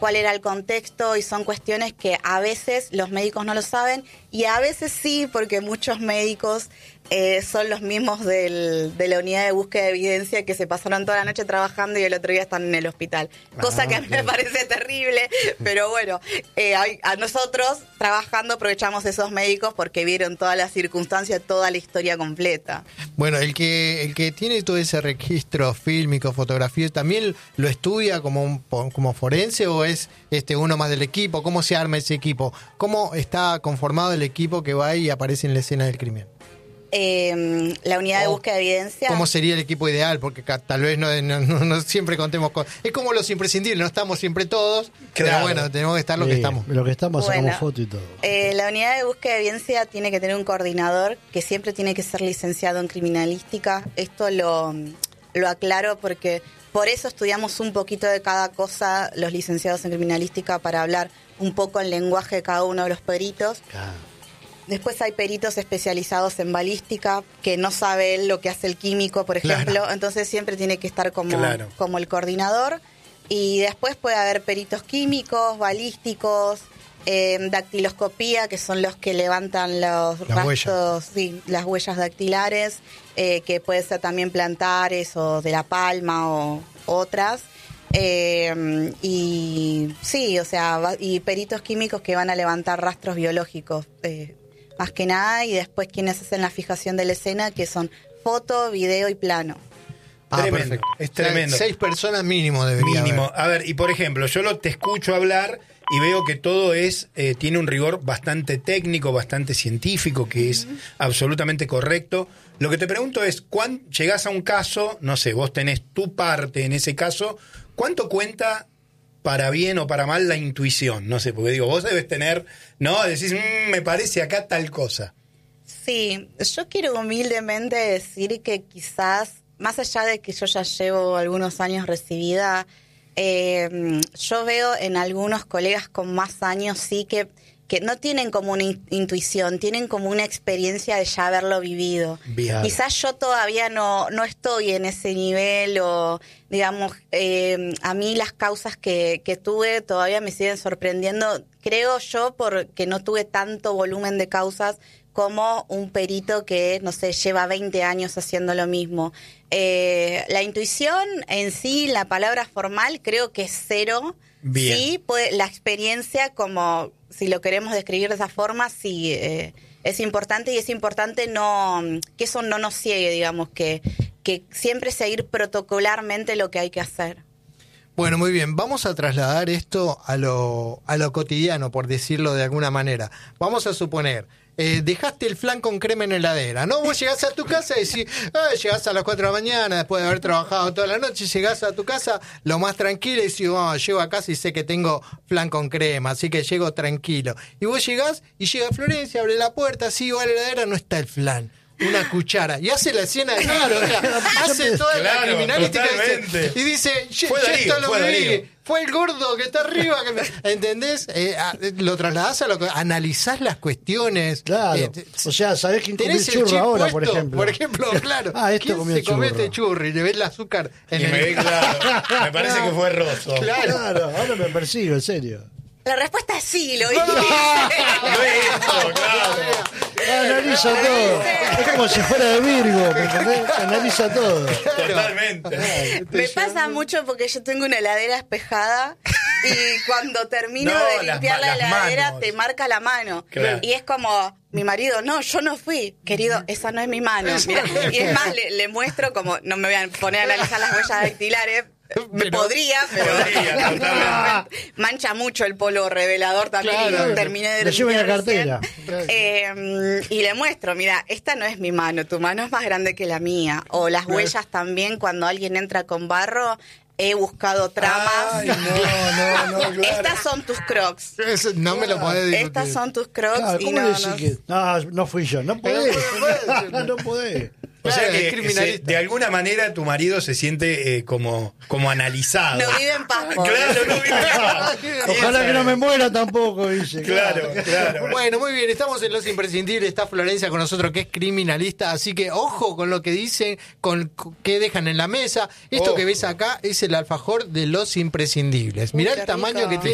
cuál era el contexto, y son cuestiones que a veces los médicos no lo saben y a veces sí, porque muchos médicos son los mismos de la unidad de búsqueda de evidencia que se pasaron toda la noche trabajando y el otro día están en el hospital. Cosa que a mí me parece terrible, pero bueno, a nosotros trabajando aprovechamos esos médicos porque vieron todas las circunstancias, toda la historia completa. Bueno, el que tiene todo ese registro fílmico, fotografía, ¿también lo estudia como forense o es uno más del equipo? ¿Cómo se arma ese equipo? ¿Cómo está conformado el equipo que va y aparece en la escena del crimen? La unidad de búsqueda de evidencia. ¿Cómo sería el equipo ideal? Porque tal vez no siempre contemos con... Es como los imprescindibles, no estamos siempre todos, claro. Pero bueno, tenemos que estar lo que estamos. Lo que estamos, sacamos foto y todo. La unidad de búsqueda de evidencia tiene que tener un coordinador que siempre tiene que ser licenciado en criminalística. Esto lo aclaro porque por eso estudiamos un poquito de cada cosa los licenciados en criminalística, para hablar un poco el lenguaje de cada uno de los peritos. Claro. Después hay peritos especializados en balística, que no sabe él lo que hace el químico, por ejemplo. Claro. Entonces siempre tiene que estar como el coordinador. Y después puede haber peritos químicos, balísticos, dactiloscopía, que son los que levantan los rastros, sí, las huellas dactilares, que puede ser también plantares o de la palma o otras. Y sí, o sea, y peritos químicos que van a levantar rastros biológicos, más que nada, y después quienes hacen la fijación de la escena, que son foto, video y plano. Tremendo, perfecto. Es tremendo. 6 personas mínimo debería Mínimo. haber. A ver, y por ejemplo, yo te escucho hablar y veo que todo tiene un rigor bastante técnico, bastante científico, que es absolutamente correcto. Lo que te pregunto es, cuando llegás a un caso, no sé, vos tenés tu parte en ese caso, ¿cuánto cuenta para bien o para mal la intuición? No sé, porque digo, vos debes tener, ¿no? Decís, me parece acá tal cosa. Sí, yo quiero humildemente decir que quizás, más allá de que yo ya llevo algunos años recibida, yo veo en algunos colegas con más años sí que no tienen como una intuición, tienen como una experiencia de ya haberlo vivido. Bien. Quizás yo todavía no estoy en ese nivel, o digamos, a mí las causas que tuve todavía me siguen sorprendiendo, creo yo, porque no tuve tanto volumen de causas como un perito que, no sé, lleva 20 años haciendo lo mismo. La intuición en sí, la palabra formal, creo que es cero. Bien. Sí, la experiencia, como si lo queremos describir de esa forma, sí, es importante, y es importante que eso no nos ciegue, digamos, que siempre seguir protocolarmente lo que hay que hacer. Bueno, muy bien, vamos a trasladar esto a lo cotidiano, por decirlo de alguna manera. Vamos a suponer, dejaste el flan con crema en la heladera, ¿no? Vos llegás a tu casa y decís, llegás a las 4 de la mañana, después de haber trabajado toda la noche, llegás a tu casa lo más tranquilo y decís, llego a casa y sé que tengo flan con crema, así que llego tranquilo. Y vos llegás y llega Florencia, abre la puerta, así va a la heladera, no está el flan. Una cuchara, y hace la escena, claro, hace toda la criminalística y dice, esto lo vi, fue el gordo que está arriba, ¿entendés? Lo trasladás a analizás las cuestiones. Claro, o sea, sabés quién comió el churro ahora, por ejemplo. Claro, ¿quién se come este churro? Y le ves el azúcar en claro, me parece que fue Rosso. Claro, ahora me persigo, en serio. La respuesta es sí, lo hice. Claro. Analiza todo. Es como si fuera de Virgo, ¿me entendés? Analiza todo. Totalmente. Me pasa mucho porque yo tengo una heladera espejada y cuando termino de limpiar la heladera te marca la mano. Claro. Y es como, mi marido, no, yo no fui. Querido, esa no es mi mano. Mira, y es más, le muestro como, no me voy a poner a analizar las huellas dactilares. Podría, pero mancha mucho el polo revelador también. Claro, y terminé de le llevo la cartera. Y le muestro, mira, esta no es mi mano, tu mano es más grande que la mía. O las huellas también, cuando alguien entra con barro, he buscado tramas. Ay, no, claro. Estas son tus crocs. No me lo podés discutir. Estas son tus crocs. Claro, y ¿cómo decís que no fui yo? No podés. No podés. O sea que de alguna manera tu marido se siente como analizado. No vive en paz. Claro, no vive en paz. Ojalá que no me muera tampoco, dice. Claro. Bueno, muy bien, estamos en Los Imprescindibles, está Florencia con nosotros, que es criminalista, así que ojo con lo que dicen, con qué dejan en la mesa. Esto que ves acá es el alfajor de Los Imprescindibles. Mirá el tamaño que tiene.